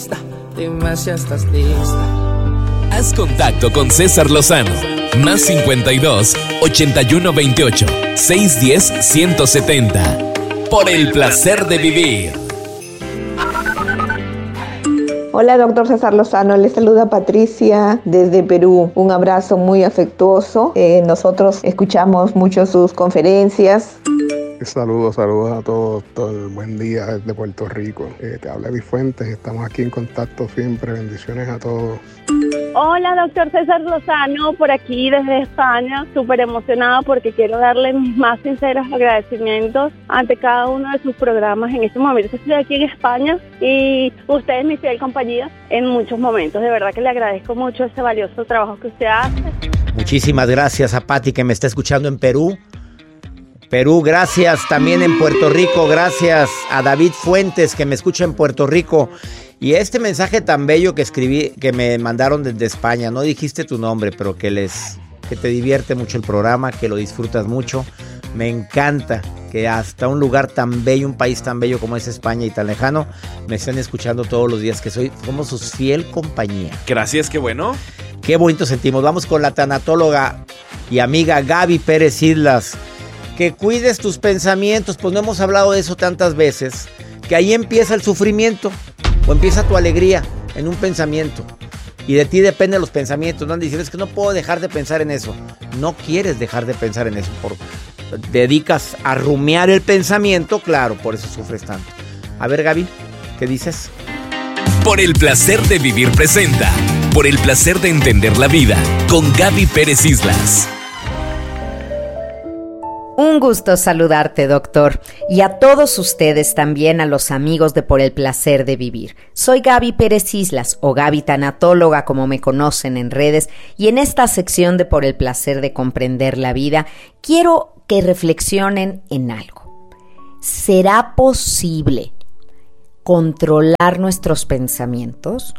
Dime si estás lista. Haz contacto con César Lozano. Más 52 81 28 610 170. Por el placer de vivir. Hola, doctor César Lozano, le saluda Patricia desde Perú. Un abrazo muy afectuoso. Nosotros escuchamos mucho sus conferencias. Saludos a todos, todo el buen día desde Puerto Rico. Te habla Evi Fuentes, estamos aquí en contacto siempre, bendiciones a todos. Hola, doctor César Lozano, por aquí desde España, súper emocionada porque quiero darle mis más sinceros agradecimientos ante cada uno de sus programas. En este momento estoy aquí en España y usted es mi fiel compañía en muchos momentos. De verdad que le agradezco mucho ese valioso trabajo que usted hace. Muchísimas gracias a Pati que me está escuchando en Perú. Gracias también en Puerto Rico, gracias a David Fuentes que me escucha en Puerto Rico. Y este mensaje tan bello que escribí, que me mandaron desde España, no dijiste tu nombre, pero que te divierte mucho el programa, que lo disfrutas mucho. Me encanta que hasta un lugar tan bello, un país tan bello como es España y tan lejano, me estén escuchando todos los días, que somos su fiel compañía. Gracias, qué bueno. Qué bonito sentimos. Vamos con la tanatóloga y amiga Gaby Pérez Islas. Que cuides tus pensamientos, pues no hemos hablado de eso tantas veces, que ahí empieza el sufrimiento o empieza tu alegría en un pensamiento. Y de ti dependen los pensamientos. No andan diciendo, es que no puedo dejar de pensar en eso. No quieres dejar de pensar en eso. Dedicas a rumiar el pensamiento, claro, por eso sufres tanto. A ver, Gaby, ¿qué dices? Por el placer de vivir presenta. Por el placer de entender la vida. Con Gaby Pérez Islas. Un gusto saludarte, doctor, y a todos ustedes también, a los amigos de Por el Placer de Vivir. Soy Gaby Pérez Islas, o Gaby Tanatóloga, como me conocen en redes, y en esta sección de Por el Placer de Comprender la Vida, quiero que reflexionen en algo. ¿Será posible controlar nuestros pensamientos?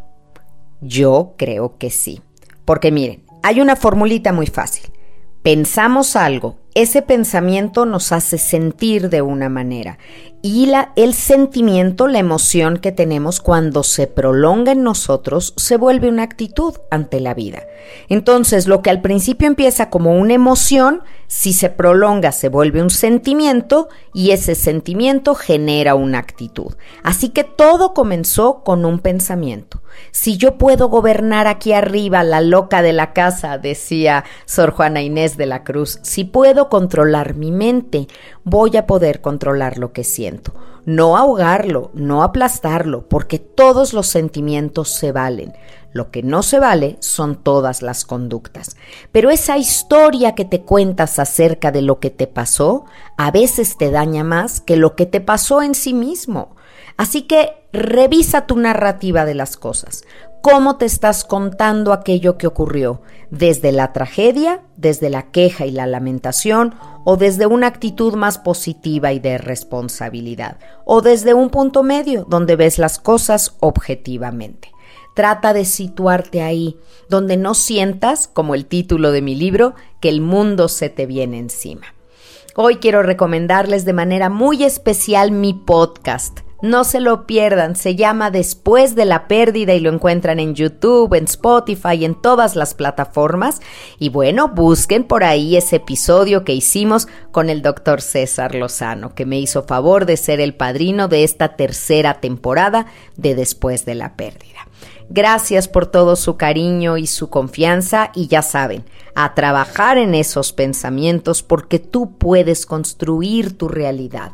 Yo creo que sí, porque miren, hay una formulita muy fácil. Pensamos algo, ese pensamiento nos hace sentir de una manera y el sentimiento, la emoción que tenemos cuando se prolonga en nosotros se vuelve una actitud ante la vida. Entonces, lo que al principio empieza como una emoción, si se prolonga se vuelve un sentimiento y ese sentimiento genera una actitud. Así que todo comenzó con un pensamiento. Si yo puedo gobernar aquí arriba, la loca de la casa, decía Sor Juana Inés de la Cruz, si puedo controlar mi mente, voy a poder controlar lo que siento. No ahogarlo, no aplastarlo, porque todos los sentimientos se valen. Lo que no se vale son todas las conductas. Pero esa historia que te cuentas acerca de lo que te pasó, a veces te daña más que lo que te pasó en sí mismo. Así que revisa tu narrativa de las cosas. ¿Cómo te estás contando aquello que ocurrió? ¿Desde la tragedia, desde la queja y la lamentación, o desde una actitud más positiva y de responsabilidad? ¿O desde un punto medio, donde ves las cosas objetivamente? Trata de situarte ahí, donde no sientas, como el título de mi libro, que el mundo se te viene encima. Hoy quiero recomendarles de manera muy especial mi podcast. No se lo pierdan, se llama Después de la Pérdida y lo encuentran en YouTube, en Spotify, en todas las plataformas. Y bueno, busquen por ahí ese episodio que hicimos con el doctor César Lozano, que me hizo favor de ser el padrino de esta tercera temporada de Después de la Pérdida. Gracias por todo su cariño y su confianza y ya saben, a trabajar en esos pensamientos porque tú puedes construir tu realidad.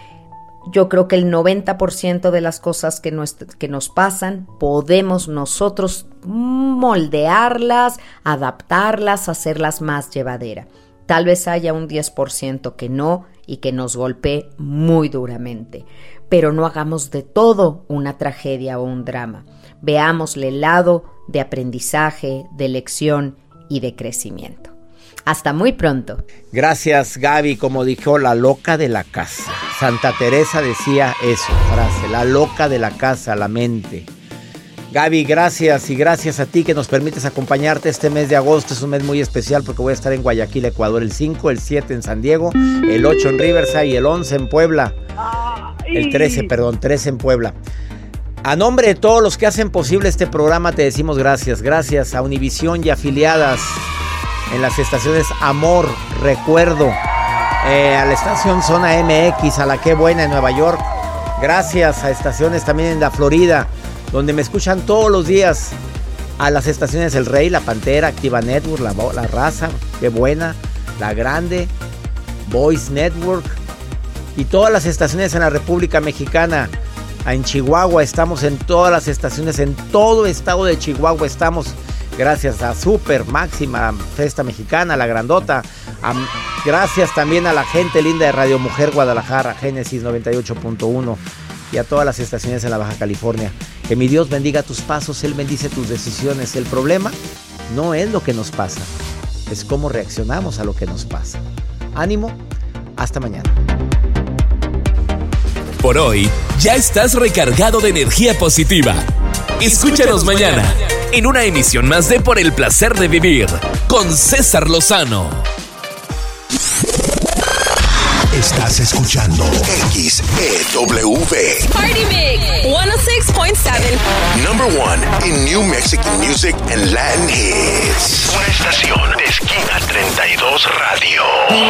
Yo creo que el 90% de las cosas que nos pasan podemos nosotros moldearlas, adaptarlas, hacerlas más llevadera. Tal vez haya un 10% que no y que nos golpee muy duramente, pero no hagamos de todo una tragedia o un drama. Veámosle el lado de aprendizaje, de lección y de crecimiento. Hasta muy pronto. Gracias, Gaby. Como dijo la loca de la casa. Santa Teresa decía eso, frase, la loca de la casa, la mente. Gaby, gracias y gracias a ti que nos permites acompañarte este mes de agosto. Es un mes muy especial porque voy a estar en Guayaquil, Ecuador, el 5, el 7 en San Diego, el 8 en Riverside y el 11 en Puebla. El 13 en Puebla. A nombre de todos los que hacen posible este programa te decimos gracias. Gracias a Univisión y afiliadas en las estaciones Amor, Recuerdo, a la estación Zona MX, a la Qué Buena en Nueva York. Gracias a estaciones también en la Florida, donde me escuchan todos los días. A las estaciones El Rey, La Pantera, Activa Network, La Raza, Qué Buena, La Grande, Voice Network y todas las estaciones en la República Mexicana. En Chihuahua estamos en todas las estaciones, en todo estado de Chihuahua estamos. Gracias a Super, Máxima, Festa Mexicana, La Grandota. Gracias también a la gente linda de Radio Mujer Guadalajara, Génesis 98.1 y a todas las estaciones en la Baja California. Que mi Dios bendiga tus pasos, Él bendice tus decisiones. El problema no es lo que nos pasa, es cómo reaccionamos a lo que nos pasa. Ánimo, hasta mañana. Por hoy, ya estás recargado de energía positiva. Escúchanos mañana en una emisión más de Por el Placer de Vivir con César Lozano. Estás escuchando XEW Party Mix 106.7. Number 1 in New Mexican music and Latin hits. Una estación de Esquina 32 Radio.